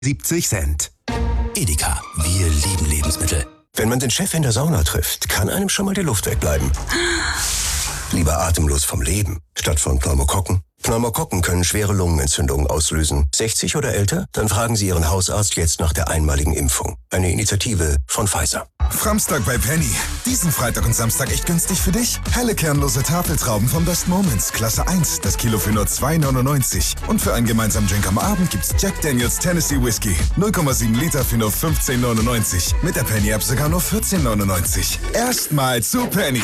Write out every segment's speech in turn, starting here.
70 Cent. Edeka, wir lieben Lebensmittel. Wenn man den Chef in der Sauna trifft, kann einem schon mal die Luft wegbleiben. Lieber atemlos vom Leben, statt von Pneumokokken. Pneumokokken können schwere Lungenentzündungen auslösen. 60 oder älter? Dann fragen Sie Ihren Hausarzt jetzt nach der einmaligen Impfung. Eine Initiative von Pfizer. Framstag bei Penny. Diesen Freitag und Samstag echt günstig für dich? Helle kernlose Tafeltrauben von Best Moments, Klasse 1, das Kilo für nur 2,99. Und für einen gemeinsamen Drink am Abend gibt's Jack Daniels Tennessee Whiskey. 0,7 Liter für nur 15,99. Mit der Penny-App sogar nur 14,99. Erstmal zu Penny.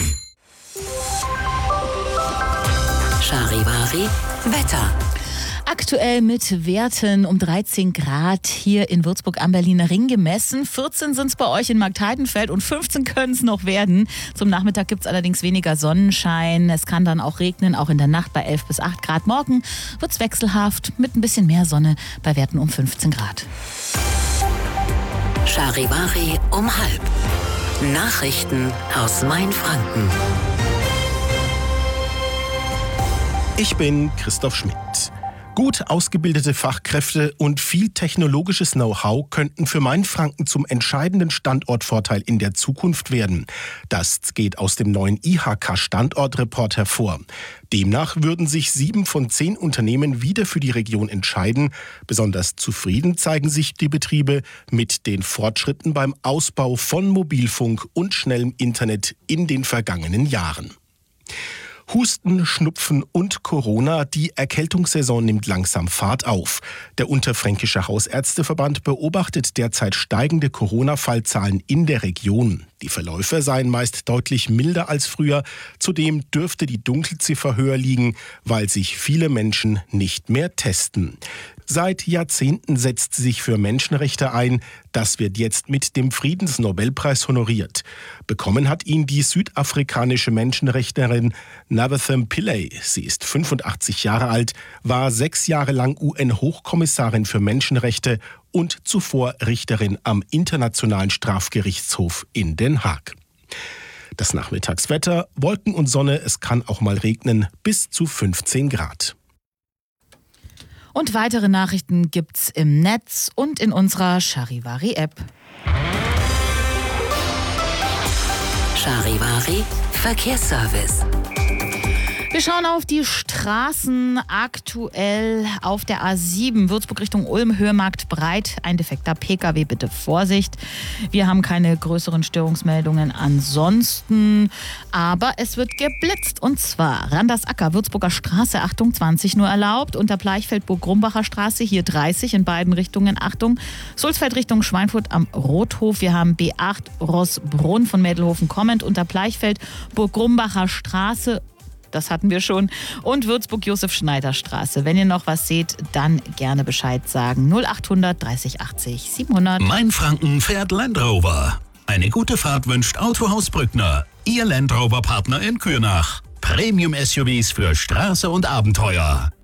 Charivari Wetter. Aktuell mit Werten um 13 Grad hier in Würzburg am Berliner Ring gemessen. 14 sind es bei euch in Marktheidenfeld und 15 können es noch werden. Zum Nachmittag gibt es allerdings weniger Sonnenschein. Es kann dann auch regnen, auch in der Nacht bei 11 bis 8 Grad. Morgen wird es wechselhaft mit ein bisschen mehr Sonne bei Werten um 15 Grad. Charivari um 12:30. Nachrichten aus Mainfranken. Ich bin Christoph Schmidt. Gut ausgebildete Fachkräfte und viel technologisches Know-how könnten für Mainfranken zum entscheidenden Standortvorteil in der Zukunft werden. Das geht aus dem neuen IHK-Standortreport hervor. Demnach würden sich 7 von 10 Unternehmen wieder für die Region entscheiden. Besonders zufrieden zeigen sich die Betriebe mit den Fortschritten beim Ausbau von Mobilfunk und schnellem Internet in den vergangenen Jahren. Husten, Schnupfen und Corona, die Erkältungssaison nimmt langsam Fahrt auf. Der Unterfränkische Hausärzteverband beobachtet derzeit steigende Corona-Fallzahlen in der Region. Die Verläufe seien meist deutlich milder als früher. Zudem dürfte die Dunkelziffer höher liegen, weil sich viele Menschen nicht mehr testen. Seit Jahrzehnten setzt sie sich für Menschenrechte ein. Das wird jetzt mit dem Friedensnobelpreis honoriert. Bekommen hat ihn die südafrikanische Menschenrechtlerin Nabethem Pillay. Sie ist 85 Jahre alt, war 6 Jahre lang UN-Hochkommissarin für Menschenrechte und zuvor Richterin am Internationalen Strafgerichtshof in Den Haag. Das Nachmittagswetter, Wolken und Sonne, es kann auch mal regnen, bis zu 15 Grad. Und weitere Nachrichten gibt's im Netz und in unserer Charivari-App. Charivari Verkehrsservice. Wir schauen auf die Straßen aktuell auf der A7, Würzburg Richtung Ulm, Höhe Marktbreit. Ein defekter Pkw, bitte Vorsicht. Wir haben keine größeren Störungsmeldungen ansonsten, aber es wird geblitzt. Und zwar Randersacker, Würzburger Straße, Achtung, 20 nur erlaubt. Unter Bleichfeld, Burg-Grumbacher Straße, hier 30 in beiden Richtungen, Achtung. Sulzfeld Richtung Schweinfurt am Rothof. Wir haben B8 Rossbrunn von Mädelhofen kommend. Unter Bleichfeld, Burg-Grumbacher Straße, das hatten wir schon. Und Würzburg-Josef-Schneider-Straße. Wenn ihr noch was seht, dann gerne Bescheid sagen. 0800 30 80 700. Mainfranken fährt Land Rover. Eine gute Fahrt wünscht Autohaus Brückner. Ihr Land Rover-Partner in Kürnach. Premium-SUVs für Straße und Abenteuer.